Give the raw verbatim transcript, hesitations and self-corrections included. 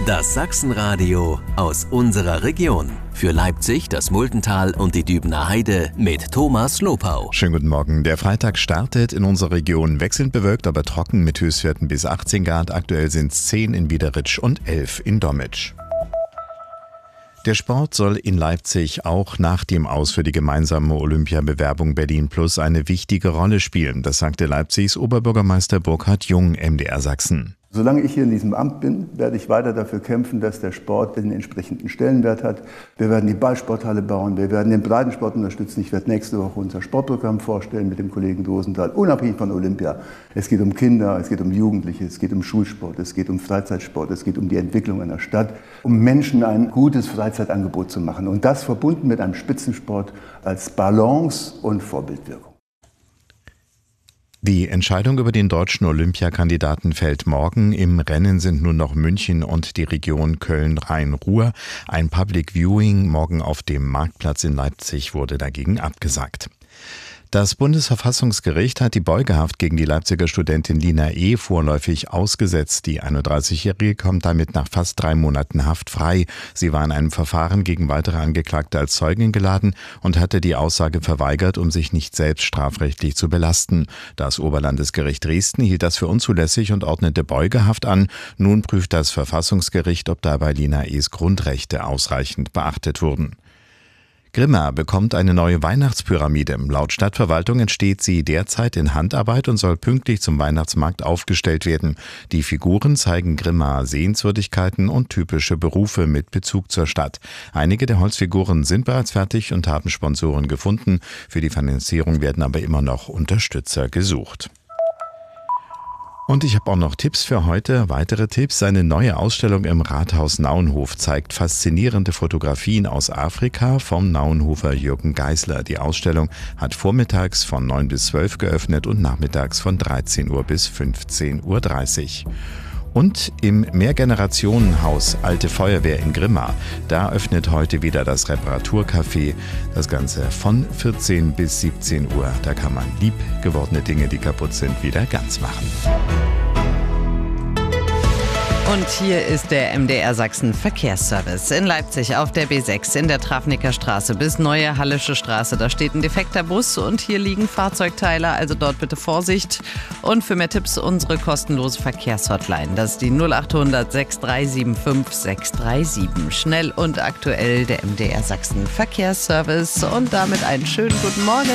Das Sachsenradio aus unserer Region. Für Leipzig, das Multental und die Dübener Heide mit Thomas Lopau. Schönen guten Morgen. Der Freitag startet in unserer Region wechselnd bewölkt, aber trocken mit Höchstwerten bis achtzehn Grad. Aktuell sind es zehn in Wiederitsch und elf in Dommitsch. Der Sport soll in Leipzig auch nach dem Aus für die gemeinsame Olympiabewerbung Berlin Plus eine wichtige Rolle spielen. Das sagte Leipzigs Oberbürgermeister Burkhard Jung, M D R Sachsen. Solange ich hier in diesem Amt bin, werde ich weiter dafür kämpfen, dass der Sport den entsprechenden Stellenwert hat. Wir werden die Ballsporthalle bauen, wir werden den Breitensport unterstützen. Ich werde nächste Woche unser Sportprogramm vorstellen mit dem Kollegen Dosenthal, unabhängig von Olympia. Es geht um Kinder, es geht um Jugendliche, es geht um Schulsport, es geht um Freizeitsport, es geht um die Entwicklung einer Stadt, um Menschen ein gutes Freizeitangebot zu machen. Und das verbunden mit einem Spitzensport als Balance und Vorbildwirkung. Die Entscheidung über den deutschen Olympiakandidaten fällt morgen. Im Rennen sind nur noch München und die Region Köln-Rhein-Ruhr. Ein Public Viewing morgen auf dem Marktplatz in Leipzig wurde dagegen abgesagt. Das Bundesverfassungsgericht hat die Beugehaft gegen die Leipziger Studentin Lina E. vorläufig ausgesetzt. Die einunddreißigjährige kommt damit nach fast drei Monaten Haft frei. Sie war in einem Verfahren gegen weitere Angeklagte als Zeugin geladen und hatte die Aussage verweigert, um sich nicht selbst strafrechtlich zu belasten. Das Oberlandesgericht Dresden hielt das für unzulässig und ordnete Beugehaft an. Nun prüft das Verfassungsgericht, ob dabei Lina E.s Grundrechte ausreichend beachtet wurden. Grimma bekommt eine neue Weihnachtspyramide. Laut Stadtverwaltung entsteht sie derzeit in Handarbeit und soll pünktlich zum Weihnachtsmarkt aufgestellt werden. Die Figuren zeigen Grimma Sehenswürdigkeiten und typische Berufe mit Bezug zur Stadt. Einige der Holzfiguren sind bereits fertig und haben Sponsoren gefunden. Für die Finanzierung werden aber immer noch Unterstützer gesucht. Und ich habe auch noch Tipps für heute. Weitere Tipps: Eine neue Ausstellung im Rathaus Nauenhof zeigt faszinierende Fotografien aus Afrika vom Nauenhofer Jürgen Geisler. Die Ausstellung hat vormittags von neun bis zwölf geöffnet und nachmittags von dreizehn Uhr bis fünfzehn Uhr dreißig. Und im Mehrgenerationenhaus Alte Feuerwehr in Grimma, da öffnet heute wieder das Reparaturcafé. Das Ganze von vierzehn bis siebzehn Uhr. Da kann man lieb gewordene Dinge, die kaputt sind, wieder ganz machen. Und hier ist der M D R Sachsen Verkehrsservice. In Leipzig auf der B sechs in der Trafnicker Straße bis Neue Hallische Straße. Da steht ein defekter Bus und hier liegen Fahrzeugteile, also dort bitte Vorsicht. Und für mehr Tipps unsere kostenlose Verkehrshotline. Das ist die null achthundert sechs drei sieben fünf sechs drei sieben. Schnell und aktuell der M D R Sachsen Verkehrsservice. Und damit einen schönen guten Morgen.